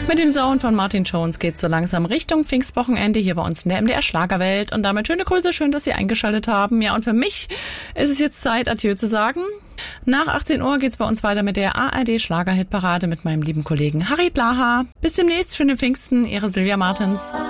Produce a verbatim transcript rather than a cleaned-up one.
Mit dem Sound von Martin Jones geht's so langsam Richtung Pfingstwochenende hier bei uns in der M D R Schlagerwelt. Und damit schöne Grüße, schön, dass Sie eingeschaltet haben. Ja, und für mich ist es jetzt Zeit, Adieu zu sagen. Nach achtzehn Uhr geht's bei uns weiter mit der A R D Schlagerhitparade mit meinem lieben Kollegen Harry Blaha. Bis demnächst, schöne Pfingsten, Ihre Silvia Martens.